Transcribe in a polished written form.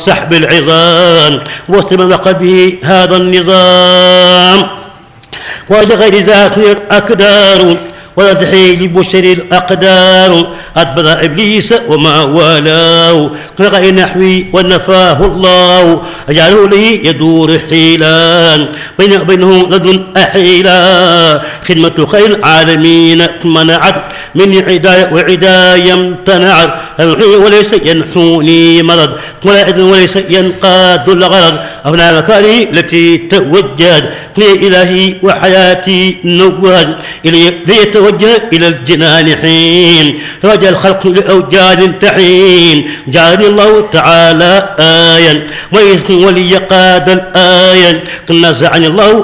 سحب العظام وسط من به هذا النظام ولغير ذات أكدار ويدحي لبشر الأقدار أدبر إبليس وما والاه كغير نحوي ونفاه الله أجعله لي يدور حيلان بينه لدن أحيلا خدمة خير العالمين منعت من عداية وعداية امتنعت وليس ينحوني مرض ولا إذن وليس ينقاد الغرض أفنى مكاني التي توجد لي إلهي وحياتي نواد ليتوجه إلى الجنان حين توجه الخلق لأوجاد تحين جعلني الله تعالى آيا ويسكن ولي قاد الآية نزعني الله